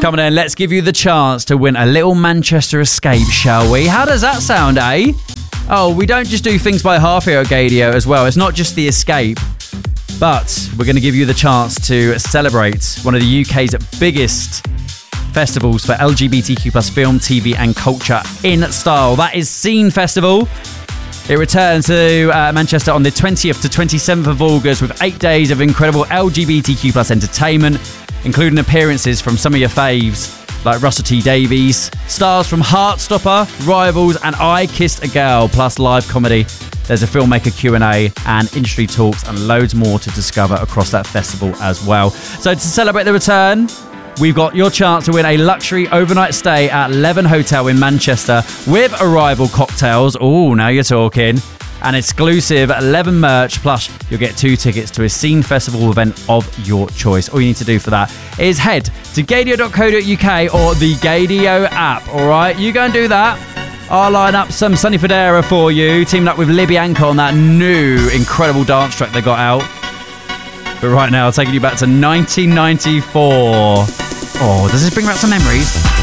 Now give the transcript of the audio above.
coming in. Let's give you the chance to win a little Manchester escape, shall we? How does that sound, eh? Oh, we don't just do things by half here at Gaydio as well. It's not just the escape, but we're going to give you the chance to celebrate one of the UK's biggest festivals for LGBTQ plus film, TV and culture in style. That is Scene Festival. It returns to Manchester on the 20th to 27th of August with 8 days of incredible LGBTQ plus entertainment, including appearances from some of your faves like Russell T Davies, stars from Heartstopper, Rivals and I Kissed a Girl, plus live comedy. There's a filmmaker Q&A and industry talks and loads more to discover across that festival as well. So to celebrate the return, we've got your chance to win a luxury overnight stay at Leven Hotel in Manchester with Arrival cocktails. Oh, now you're talking. And exclusive Leven merch, plus you'll get 2 tickets to a Scene Festival event of your choice. All you need to do for that is head to gaydio.co.uk or the Gaydio app, all right? You go and do that. I'll line up some Sonny Fodera for you, teaming up with Libby Anchor on that new incredible dance track they got out. But right now, taking you back to 1994. Oh, does this bring back some memories?